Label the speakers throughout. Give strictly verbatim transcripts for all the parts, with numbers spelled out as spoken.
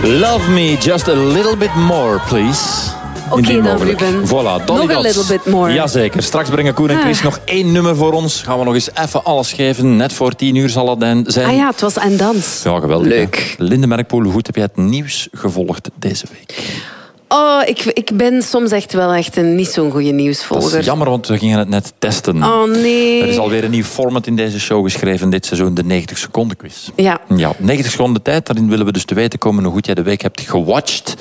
Speaker 1: Love me just a little bit more, please.
Speaker 2: Oké okay, dan, Ruben.
Speaker 1: Voilà,
Speaker 2: nog een little bit more.
Speaker 1: Jazeker. Straks brengen Koen en Chris ah. nog één nummer voor ons. Gaan we nog eens even alles geven. Net voor tien uur zal het zijn.
Speaker 2: Ah ja, het was en dans.
Speaker 1: Ja, geweldig.
Speaker 2: Leuk.
Speaker 1: Hè? Linde Merkpoel, hoe goed heb jij het nieuws gevolgd deze week?
Speaker 2: Oh, ik, ik ben soms echt wel echt een niet zo'n goede nieuwsvolger.
Speaker 1: Dat is jammer, want we gingen het net testen.
Speaker 2: Oh nee.
Speaker 1: Er is alweer een nieuw format in deze show geschreven dit seizoen, de negentig seconden quiz.
Speaker 2: Ja.
Speaker 1: Ja, negentig seconden tijd, daarin willen we dus te weten komen hoe goed jij de week hebt gewatcht.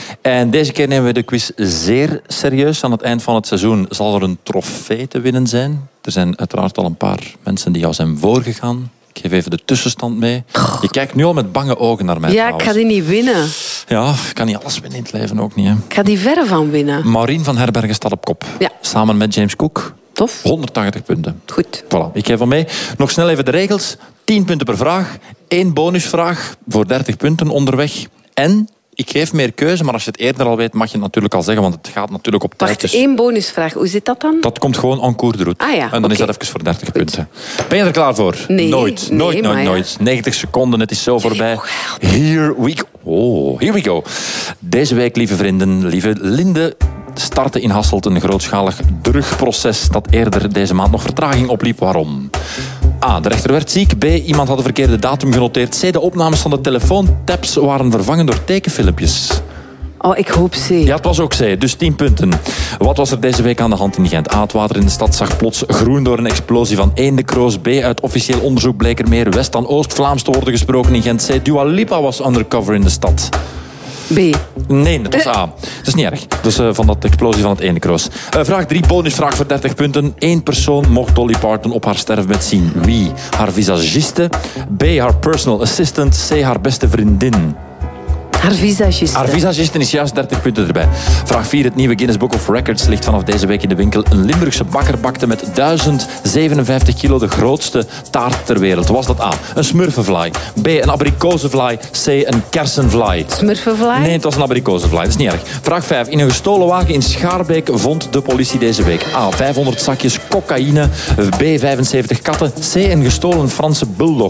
Speaker 1: En deze keer nemen we de quiz zeer serieus. Aan het eind van het seizoen zal er een trofee te winnen zijn. Er zijn uiteraard al een paar mensen die jou zijn voorgegaan. Ik geef even de tussenstand mee. Je kijkt nu al met bange ogen naar mij.
Speaker 2: Ja,
Speaker 1: trouwens.
Speaker 2: ik ga die niet winnen.
Speaker 1: Ja, ik kan niet alles winnen in het leven ook niet. Hè.
Speaker 2: Ik ga die verre van winnen.
Speaker 1: Maureen van Herbergen staat op kop.
Speaker 2: Ja.
Speaker 1: Samen met James Cook.
Speaker 2: Tof.
Speaker 1: honderdtachtig punten.
Speaker 2: Goed.
Speaker 1: Voilà, ik geef hem mee. Nog snel even de regels. tien punten per vraag. één bonusvraag voor dertig punten onderweg. En ik geef meer keuze, maar als je het eerder al weet, mag je het natuurlijk al zeggen, want het gaat natuurlijk op tijd.
Speaker 2: Wacht,
Speaker 1: dus
Speaker 2: één bonusvraag. Hoe zit dat dan?
Speaker 1: dat komt gewoon en cours de route.
Speaker 2: Ah ja,
Speaker 1: en dan
Speaker 2: okay.
Speaker 1: is dat even voor dertig Goed. punten. Ben je er klaar voor?
Speaker 2: Nee.
Speaker 1: Nooit,
Speaker 2: nee,
Speaker 1: nooit, nooit,
Speaker 2: ja.
Speaker 1: nooit. negentig seconden, het is zo voorbij. Here we go. Oh, here we go. Deze week, lieve vrienden, lieve Linde, startte in Hasselt een grootschalig drugproces dat eerder deze maand nog vertraging opliep. Waarom? A. De rechter werd ziek. B. Iemand had de verkeerde datum genoteerd. C. De opnames van de telefoontaps waren vervangen door tekenfilmpjes.
Speaker 2: Oh, ik hoop C.
Speaker 1: Ja, het was ook C, dus tien punten. Wat was er deze week aan de hand in Gent? A. Het water in de stad zag plots groen door een explosie van eendenkroos. B. Uit officieel onderzoek bleek er meer West dan Oost-Vlaams te worden gesproken in Gent. C. Dua Lipa was undercover in de stad.
Speaker 2: B.
Speaker 1: Nee, dat was A. Dat is niet erg. Dus uh, van dat explosie van het eendenkroos. Uh, vraag drie, bonusvraag voor dertig punten. Eén persoon mocht Dolly Parton op haar sterfbed zien. Wie? Haar visagiste. B. Haar personal assistant. C. Haar beste vriendin.
Speaker 2: Haar visagiste.
Speaker 1: Haar visagiste is juist dertig punten erbij. Vraag vier. Het nieuwe Guinness Book of Records ligt vanaf deze week in de winkel. Een Limburgse bakker bakte met duizend zevenenvijftig kilo de grootste taart ter wereld. Was dat A? Een smurfenvlaai. B. Een abrikozenvlaai. C. Een kersenvlaai.
Speaker 2: Smurfenvlaai?
Speaker 1: Nee, het was een abrikozenvlaai. Dat is niet erg. Vraag vijf. In een gestolen wagen in Schaarbeek vond de politie deze week A. vijfhonderd zakjes cocaïne. B. vijfenzeventig katten. C. Een gestolen Franse bulldog.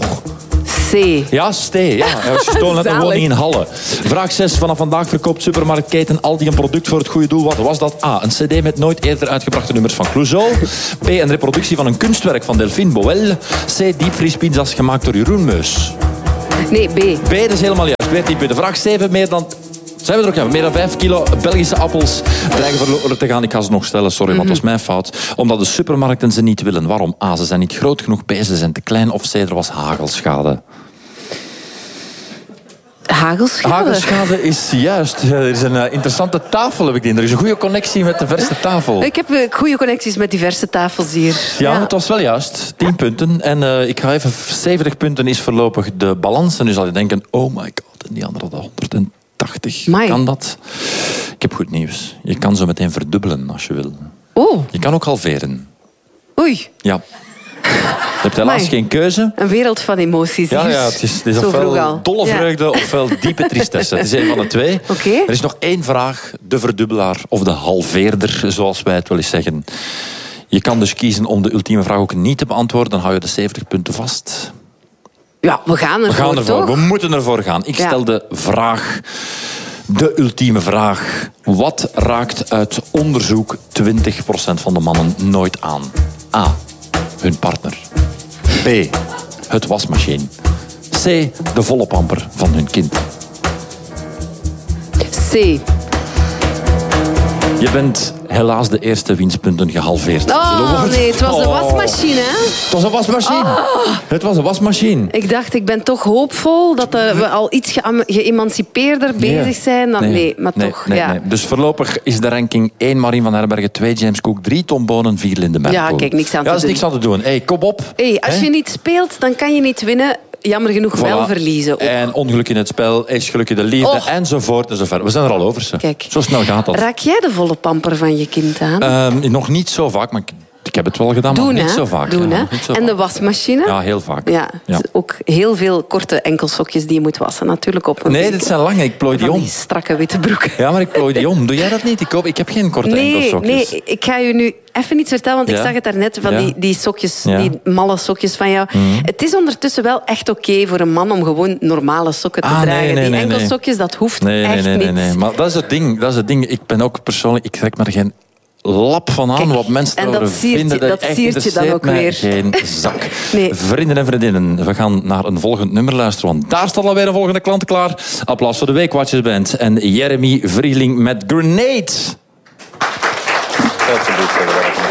Speaker 2: C.
Speaker 1: Ja, stee. Ja. Hij was gestolen uit een woning in Halle. Vraag zes. Vanaf vandaag verkoopt supermarktketen Aldi een product voor het goede doel. Wat was dat? A. Een cd met nooit eerder uitgebrachte nummers van Clouseau. B. Een reproductie van een kunstwerk van Delphine Boel. C. Diepvriespizza's gemaakt door Jeroen Meus.
Speaker 2: Nee, B.
Speaker 1: B, dat is helemaal juist. Weer tien punten. Vraag zeven. Meer dan... Zijn we er ook? Ja, meer dan vijf kilo Belgische appels dreigen verloren te gaan. Ik ga ze nog stellen, sorry, maar het was mijn fout. Omdat de supermarkten ze niet willen. Waarom? A, ze zijn niet groot genoeg. B, ze zijn te klein. Of C, er was hagelschade.
Speaker 2: Hagelschade?
Speaker 1: Hagelschade is juist. Er is een uh, interessante tafel, heb ik in. Er is een goede connectie met de verste tafel.
Speaker 2: Ik heb uh, goede connecties met diverse tafels hier.
Speaker 1: Ja,
Speaker 2: ja.
Speaker 1: het was wel juist. tien punten. En uh, ik ga even... zeventig punten is voorlopig de balans. En nu zal je denken, oh my god. En die andere hadden honderdtachtig.
Speaker 2: Mai.
Speaker 1: Kan dat? Ik heb goed nieuws. Je kan zo meteen verdubbelen als je wil.
Speaker 2: Oh.
Speaker 1: Je kan ook halveren.
Speaker 2: Oei.
Speaker 1: Ja. Je hebt helaas
Speaker 2: Mai.
Speaker 1: geen keuze.
Speaker 2: Een wereld van emoties.
Speaker 1: Ja, ja, het is, het is
Speaker 2: Zo
Speaker 1: ofwel dolle vreugde ja. ofwel diepe tristesse. Het is een van de twee.
Speaker 2: Okay.
Speaker 1: Er is nog één vraag. De verdubbelaar of de halveerder, zoals wij het wel eens zeggen. Je kan dus kiezen om de ultieme vraag ook niet te beantwoorden. Dan hou je de zeventig punten vast.
Speaker 2: Ja, we gaan ervoor,
Speaker 1: We gaan ervoor.
Speaker 2: toch?
Speaker 1: We moeten ervoor gaan. Ik
Speaker 2: ja.
Speaker 1: stel de vraag... De ultieme vraag. Wat raakt uit onderzoek twintig procent van de mannen nooit aan? A. Hun partner. B. Het wasmachine. C. De volle pamper van hun kind.
Speaker 2: C.
Speaker 1: Je bent helaas de eerste winstpunten gehalveerd.
Speaker 2: Oh nee, het was de wasmachine, hè?
Speaker 1: Het was een wasmachine. Oh. Het was een wasmachine.
Speaker 2: Ik dacht, ik ben toch hoopvol dat we al iets ge- geëmancipeerder bezig nee. zijn. Dan, nee. nee, maar
Speaker 1: nee,
Speaker 2: toch.
Speaker 1: Nee,
Speaker 2: ja.
Speaker 1: nee. Dus voorlopig is de ranking één Maureen van Herbergen, twee James Cook, drie Tom Bonen, vier Linde Merkpoel.
Speaker 2: Ja, kijk, niks aan
Speaker 1: ja,
Speaker 2: te doen.
Speaker 1: Ja, is niks aan te doen. Hey, kom op.
Speaker 2: Hey, als
Speaker 1: He?
Speaker 2: je niet speelt, dan kan je niet winnen. Jammer genoeg
Speaker 1: voilà.
Speaker 2: wel verliezen. Ook.
Speaker 1: En ongeluk in het spel, is geluk in de liefde,
Speaker 2: oh.
Speaker 1: enzovoort enzovoort. We zijn er al over. Ze.
Speaker 2: Kijk.
Speaker 1: Zo snel gaat dat.
Speaker 2: Raak jij de volle pamper van je kind aan?
Speaker 1: Uh, nog niet zo vaak, maar ik, ik heb het wel gedaan,
Speaker 2: Doen,
Speaker 1: maar niet
Speaker 2: hè?
Speaker 1: zo vaak.
Speaker 2: Doen,
Speaker 1: ja,
Speaker 2: hè?
Speaker 1: niet zo
Speaker 2: En
Speaker 1: vaak.
Speaker 2: de wasmachine?
Speaker 1: Ja, heel vaak.
Speaker 2: Ja,
Speaker 1: Ja.
Speaker 2: dus ook heel veel korte enkelsokjes die je moet wassen. Natuurlijk op een
Speaker 1: Nee,
Speaker 2: week.
Speaker 1: dit zijn lange. Ik plooi die
Speaker 2: Van
Speaker 1: om.
Speaker 2: die strakke witte broeken.
Speaker 1: Ja, maar ik plooi die om. Doe jij dat niet? Ik, koop, ik heb geen korte
Speaker 2: Nee,
Speaker 1: enkelsokjes.
Speaker 2: nee, ik ga je nu even iets vertellen, want
Speaker 1: Ja?
Speaker 2: ik zag het daarnet van
Speaker 1: Ja?
Speaker 2: die, die sokjes,
Speaker 1: Ja.
Speaker 2: die malle sokjes van jou.
Speaker 1: Mhm.
Speaker 2: Het is ondertussen wel echt oké voor een man om gewoon normale sokken te
Speaker 1: Ah, nee,
Speaker 2: dragen.
Speaker 1: nee,
Speaker 2: die
Speaker 1: nee,
Speaker 2: enkelsokjes, dat hoeft
Speaker 1: Nee, nee,
Speaker 2: echt
Speaker 1: nee, nee,
Speaker 2: niet.
Speaker 1: nee. Maar dat is het ding. Dat is het ding. Ik ben ook persoonlijk... Ik trek me er geen lap van aan
Speaker 2: Kijk,
Speaker 1: wat mensen
Speaker 2: en dat
Speaker 1: erover
Speaker 2: siert je-
Speaker 1: vinden.
Speaker 2: dat
Speaker 1: echt
Speaker 2: siert je dan
Speaker 1: interesseert
Speaker 2: ook
Speaker 1: mij
Speaker 2: weer.
Speaker 1: geen zak.
Speaker 2: Nee.
Speaker 1: Vrienden en vriendinnen, we gaan naar een volgend nummer luisteren. Want daar staat alweer een volgende klant klaar. Applaus voor de Weekwatchers Band en Jeremy Vrieling met Grenade. Alsjeblieft.